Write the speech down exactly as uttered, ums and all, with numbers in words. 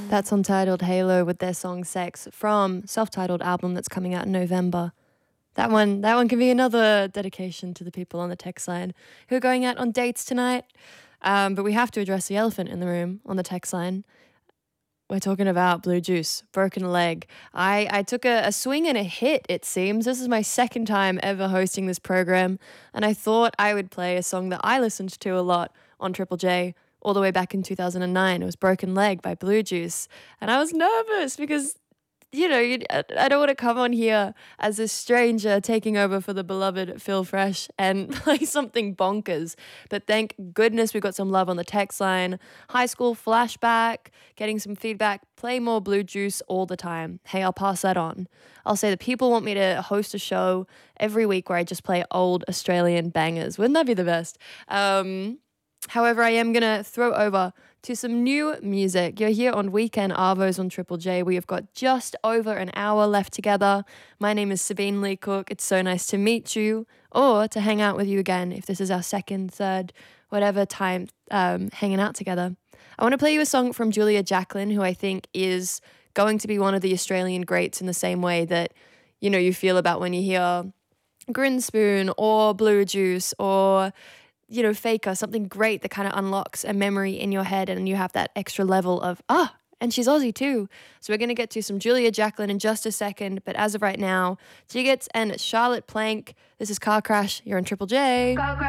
That's Untitled Halo with their song Sex from self-titled album that's coming out in November. That one, that one can be another dedication to the people on the text line who are going out on dates tonight. Um, but we have to address the elephant in the room on the text line. We're talking about Blue Juice, Broken Leg. I, I took a, a swing and a hit, it seems. This is my second time ever hosting this program, and I thought I would play a song that I listened to a lot on Triple J all the way back in two thousand nine. It was Broken Leg by Blue Juice. And I was nervous because, you know, you, I don't want to come on here as a stranger taking over for the beloved Phil Fresh and play something bonkers. But thank goodness we got some love on the text line. High school flashback, getting some feedback. Play more Blue Juice all the time. Hey, I'll pass that on. I'll say that people want me to host a show every week where I just play old Australian bangers. Wouldn't that be the best? Um... However, I am going to throw over to some new music. You're here on Weekend Arvos on Triple J. We have got just over an hour left together. My name is Sabine Lee Cook. It's so nice to meet you or to hang out with you again if this is our second, third, whatever time um, hanging out together. I want to play you a song from Julia Jacklin, who I think is going to be one of the Australian greats in the same way that, you know, you feel about when you hear Grinspoon or Blue Juice or, you know, Faker, something great that kind of unlocks a memory in your head and you have that extra level of, ah, and she's Aussie too. So we're going to get to some Julia Jacklin in just a second. But as of right now, Jiggets and Charlotte Plank. This is Car Crash. You're on Triple J. Car Crash.